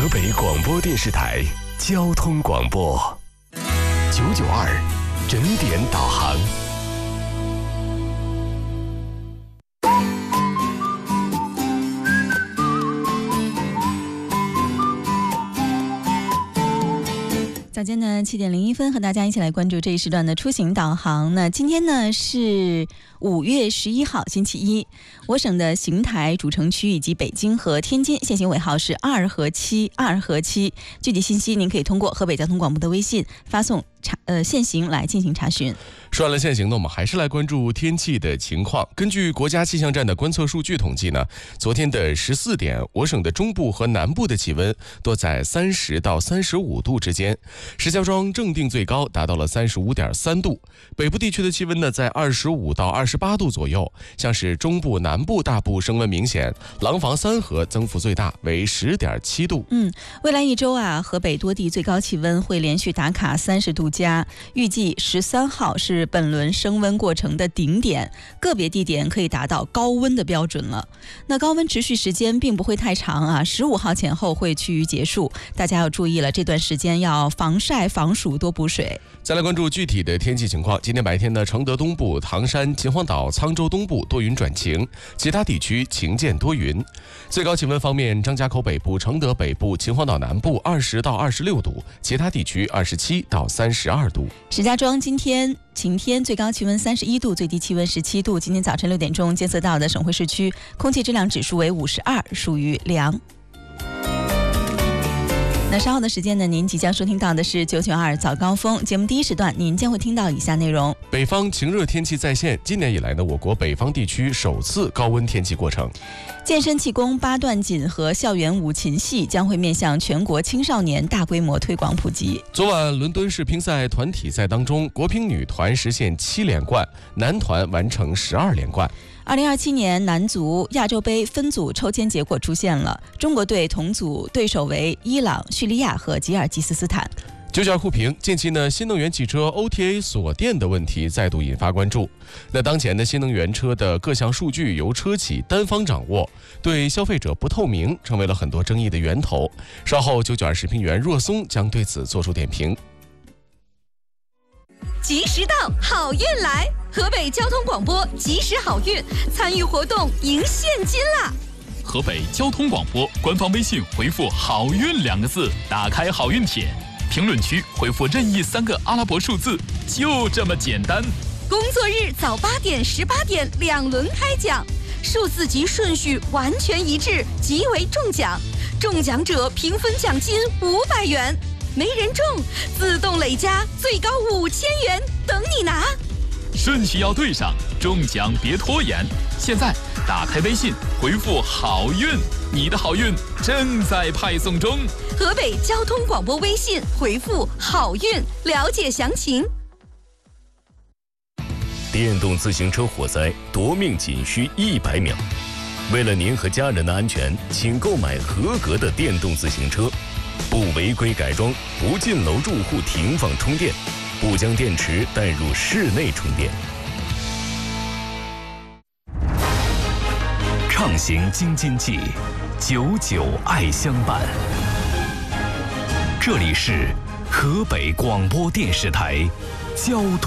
河北广播电视台交通广播992整点导航。 早间呢7点01分，和大家一起来关注这一时段的出行导航。那今天呢是5月11号星期一，我省的邢台主城区以及北京和天津限行尾号是2和7。具体信息您可以通过河北交通广播的微信发送限行来进行查询。 说完了限行呢，我们还是来关注天气的情况。根据国家气象站的观测数据统计呢，昨天的14点，我省的中部和南部的气温都在30到35度之间，石家庄正定最高达到了35.3度，北部地区的气温呢在25到28度左右，像是中部、南部大部升温明显，廊坊、三河增幅最大为10.7度。 未来一周啊，河北多地最高气温会连续打卡30度加，预计13号是本轮升温过程的顶点，个别地点可以达到高温的标准了。那高温持续时间并不会太长啊，15号前后会趋于结束，大家要注意了，这段时间要防晒防暑，多补水。 再来关注具体的天气情况。今天白天呢，承德东部、唐山、秦皇岛、沧州东部多云转晴，其他地区晴间多云。最高气温方面，张家口北部、承德北部、秦皇岛南部20到26度，其他地区27到32度。 石家庄今天晴天，最高气温31度，最低气温17度。今天早晨6点钟监测到的省会市区空气质量指数为52，属于良。那稍后的时间呢，您即将收听到的是992早高峰节目第一时段，您将会听到以下内容： 北方晴热天气再现，今年以来呢，我国北方地区首次高温天气过程。 健身气功、八段锦和校园舞琴系将会面向全国青少年大规模推广普及。 昨晚伦敦世乒赛团体赛当中，国乒女团实现7连冠，男团完成12连冠。 2027年男足亚洲杯分组抽签结果出现了，中国队同组对手为伊朗、叙利亚和吉尔吉斯斯坦。 992互评，近期呢，新能源汽车 OTA 锁电的问题再度引发关注。那当前的新能源车的各项数据由车企单方掌握，对消费者不透明，成为了很多争议的源头。稍后992视频员若松将对此做出点评。 及时到，好运来！河北交通广播及时好运，参与活动赢现金啦！ 河北交通广播官方微信回复“好运”2个字，打开好运帖，评论区回复任意3个阿拉伯数字，就这么简单。 工作日早8点、18点2轮开奖，数字及顺序完全一致，即为中奖。中奖者平分奖金500元。没人中，自动累加最高5000元，等你拿。 顺序要对上，中奖别拖延。现在打开微信，回复“好运”，你的好运正在派送中。 河北交通广播微信回复“好运”，了解详情。 电动自行车火灾夺命仅需100秒。为了您和家人的安全，请购买合格的电动自行车。不违规改装，不进楼住户停放充电，不将电池带入室内充电。畅行京津冀，99爱相伴。这里是河北广播电视台交通